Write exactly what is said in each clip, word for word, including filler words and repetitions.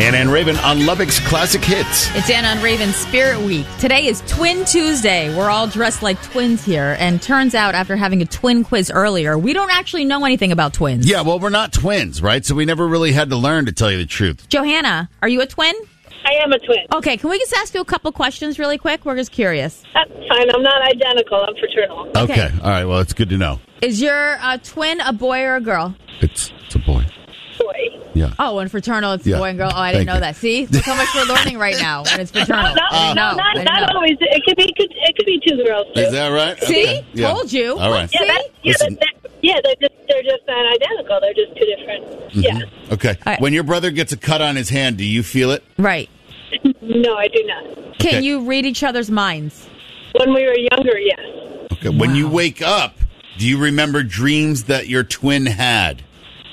Anna and Raven on Lubbock's Classic Hits. It's Anna and Raven's Spirit Week. Today is Twin Tuesday. We're all dressed like twins here. And turns out, after having a twin quiz earlier, we don't actually know anything about twins. Yeah, well, we're not twins, right? So we never really had to learn, to tell you the truth. Johanna, are you a twin? I am a twin. Okay, can we just ask you a couple questions really quick? We're just curious. That's fine. I'm not identical. I'm fraternal. Okay. okay. All right. Well, it's good to know. Is your uh, twin a boy or a girl? It's, it's a boy. Boy. Yeah. Oh, and fraternal, it's yeah. boy and girl. Oh, I didn't Thank know you. that. See? Look how much we're learning right now when it's fraternal. No, I didn't no, know. not, I didn't not know. always. It could be. Could, it could be two girls too. Is that right? See? Okay. Yeah. Told you. All right. Yeah, See? that, yeah, Listen. that, that, yeah. They're just they're just not identical. They're just two different. Mm-hmm. Yeah. Okay. right. When your brother gets a cut on his hand, do you feel it? Right. No, I do not. Can Okay. you read each other's minds? When we were younger, yes. Okay. When you wake up, do you remember dreams that your twin had?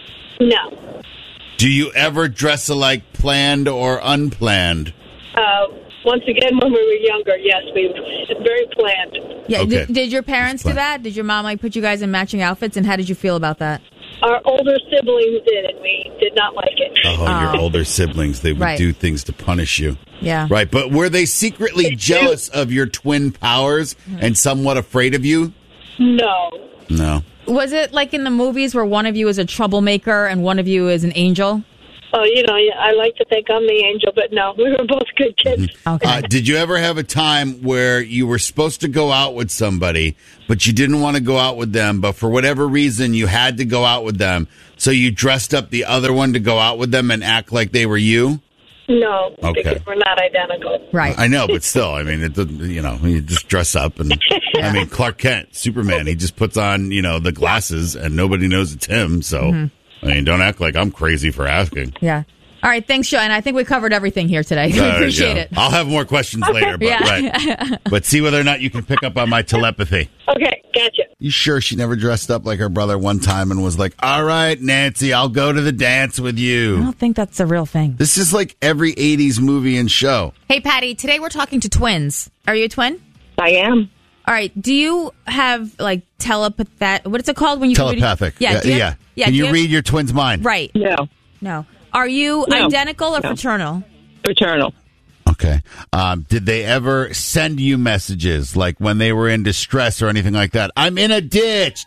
No. Do you ever dress alike, planned or unplanned? Uh, once again, when we were younger, yes, we it's very planned. Yeah. Okay. Did, did your parents do Fine. that? Did your mom like put you guys in matching outfits? And how did you feel about that? Our older siblings did, and we did not like it. Oh, your older siblings, they would Right. do things to punish you. Yeah. Right, but were they secretly jealous of your twin powers and somewhat afraid of you? No. No. Was it like in the movies where one of you is a troublemaker and one of you is an angel? Oh, you know, I like to think I'm the angel, but no, we were both good kids. Okay. Uh, did you ever have a time where you were supposed to go out with somebody, but you didn't want to go out with them, but for whatever reason you had to go out with them, so you dressed up the other one to go out with them and act like they were you? No, Okay. because we're not identical. Right. I know, but still, I mean, it, doesn't- you know, you just dress up and, I mean, Clark Kent, Superman, he just puts on, you know, the glasses and nobody knows it's him, so, Mm-hmm. I mean, don't act like I'm crazy for asking. Yeah. All right. Thanks, Joe. And I think we covered everything here today. We Uh, appreciate yeah. it. I'll have more questions later, but Yeah. right. But see whether or not you can pick up on my telepathy. Okay, gotcha. You sure she never dressed up like her brother one time and was like, all right, Nancy, I'll go to the dance with I you. don't think that's a real thing. This is like every eighties movie and show. Hey, Patty, today we're talking to twins. Are you a twin? I am. All right. Do you have like telepathic? What is it called when you can read- Telepathic. Yeah. Yeah. do you yeah. have- yeah. Can do you have- read your twin's mind? Right. No, No. Are you No. identical or No. fraternal? fraternal. Okay. Um, did they ever send you messages like when they were in distress or anything like that? I'm in a ditch.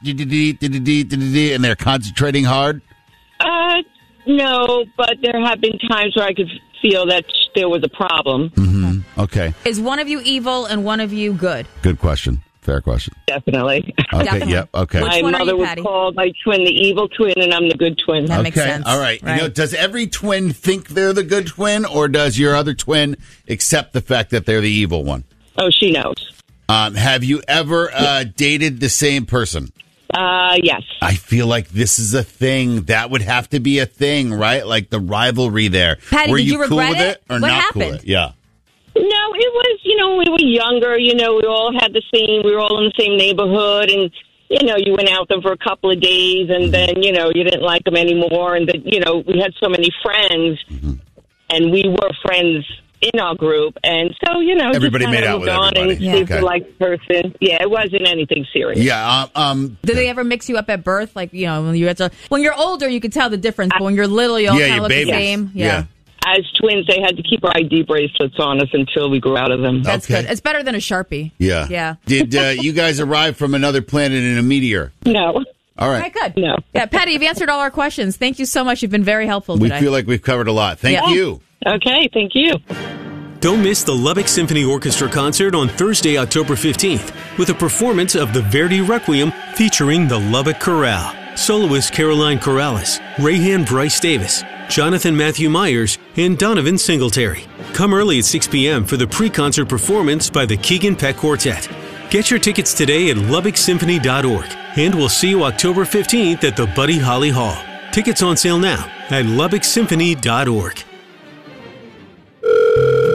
And they're concentrating hard? Uh, no, but there have been times where I could feel that there was a problem. Mm-hmm. Okay. Is one of you evil and one of you good? Good question. Fair question. Definitely. Okay. Definitely. Yep. Okay. Which My one are mother you, was Patty? called my twin the evil twin, and I'm the good twin. That makes okay. sense. All right. Right. You know, does every twin think they're the good twin, or does your other twin accept the fact that they're the evil one? Oh, she knows. Um, have you ever uh, dated the same person? Uh, yes. I feel like this is a thing. That would have to be a thing, right? Like the rivalry there. Patty, Were did you, you cool regret with it? it or What not cool happened? with it? Yeah. No, it was, you know, we were younger, you know, we all had the same, we were all in the same neighborhood, and, you know, you went out there for a couple of days, and then, you know, you didn't like them anymore, and, then, you know, we had so many friends, Mm-hmm. and we were friends in our group, and so, you know, Everybody just kinda made out moved with on everybody. and Yeah. see if you Okay. liked the person. Yeah, it wasn't anything serious. Yeah. Um, um, Did they ever mix you up at birth? Like, you know, when you're, at the, when you're older, you can tell the difference, but when you're little, you all Yeah, kind of your look babies. the same. Yeah. As twins, they had to keep our I D bracelets on us until we grew out of them. That's Okay. good. It's better than a Sharpie. Yeah. Yeah. Did uh, you guys arrive from another planet in a meteor? No, All All right. right, good. no. Yeah, Patty, you've answered all our questions. Thank you so much. You've been very helpful We today. feel like we've covered a lot. Thank Yeah. you. Okay, thank you. Don't miss the Lubbock Symphony Orchestra concert on Thursday, October fifteenth, with a performance of the Verdi Requiem featuring the Lubbock Chorale, soloist Caroline Corrales, Rayhan Bryce Davis, Jonathan Matthew Myers, and Donovan Singletary. Come early at six p.m. for the pre-concert performance by the Keegan Peck Quartet. Get your tickets today at lubbock symphony dot org, and we'll see you October fifteenth at the Buddy Holly Hall. Tickets on sale now at lubbock symphony dot org.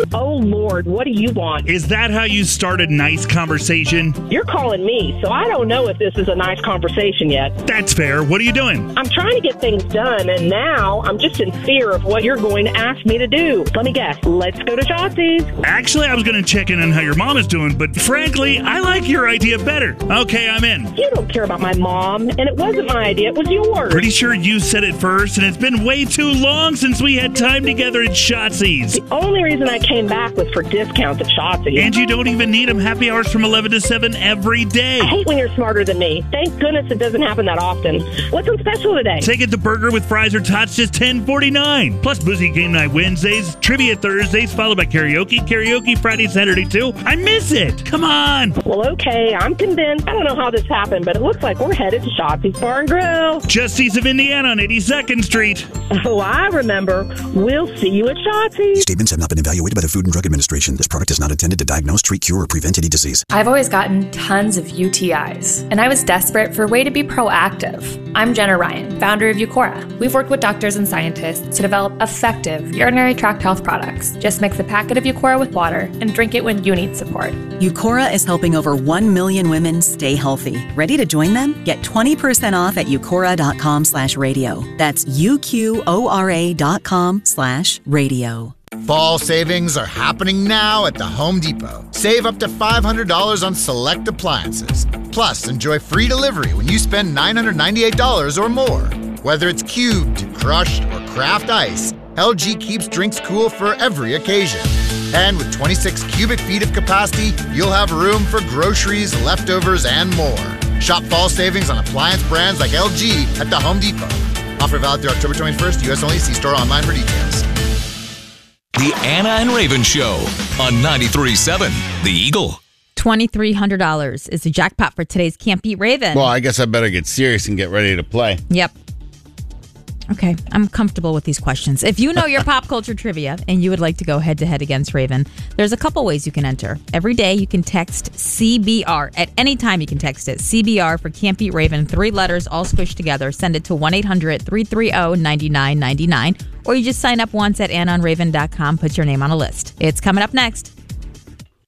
Oh, Lord, what do you want? Is that how you start a nice conversation? You're calling me, so I don't know if this is a nice conversation yet. That's fair. What are you doing? I'm trying to get things done, and now I'm just in fear of what you're going to ask me to do. Let me guess. Let's go to Shotzi's. Actually, I was going to check in on how your mom is doing, but frankly, I like your idea better. Okay, I'm in. You don't care about my mom, and it wasn't my idea. It was yours. Pretty sure you said it first, and it's been way too long since we had time together at Shotzi's. The only reason I came back was for discounts at Shotzi's. And you don't even need them. Happy hours from eleven to seven every day. I hate when you're smarter than me. Thank goodness it doesn't happen that often. What's on special today? Take it the burger with fries or tots, just ten forty-nine. Plus Boozy Game Night Wednesdays, Trivia Thursdays, followed by karaoke, karaoke Friday, Saturday too. I miss it. Come on. Well, okay, I'm convinced. I don't know how this happened, but it looks like we're headed to Shotzi's Bar and Grill. Just east of Indiana on eighty-second Street. Oh, I remember. We'll see you at Shotzi's. Statements have not been evaluated by the Food and Drug Administration. This product is not intended to diagnose, treat, cure, or prevent any disease. I've always gotten tons of U T Is, and I was desperate for a way to be proactive. I'm Jenna Ryan, founder of Eucora. We've worked with doctors and scientists to develop effective urinary tract health products. Just mix a packet of Eucora with water and drink it when you need support. Eucora is helping over one million women stay healthy. Ready to join them? Get twenty percent off at eucora.com slash radio. That's U-Q-O-R-A dot com slash radio. Fall savings are happening now at the Home Depot. Save up to five hundred dollars on select appliances. Plus, enjoy free delivery when you spend nine hundred ninety-eight dollars or more. Whether it's cubed, crushed, or craft ice, L G keeps drinks cool for every occasion. And with twenty-six cubic feet of capacity, you'll have room for groceries, leftovers, and more. Shop fall savings on appliance brands like L G at the Home Depot. Offer valid through October twenty-first. U S only. See store online for details. The Anna and Raven Show on ninety-three point seven The Eagle. twenty-three hundred dollars is the jackpot for today's Can't Beat Raven. Well, I guess I better get serious and get ready to play. Yep. Okay, I'm comfortable with these questions. If you know your pop culture trivia and you would like to go head-to-head against Raven, there's a couple ways you can enter. Every day you can text C B R. At any time you can text it. C B R for Can't Beat Raven. Three letters all squished together. Send it to one eight hundred three three zero nine nine nine nine. Or you just sign up once at anna and raven dot com. Put your name on a list. It's coming up next.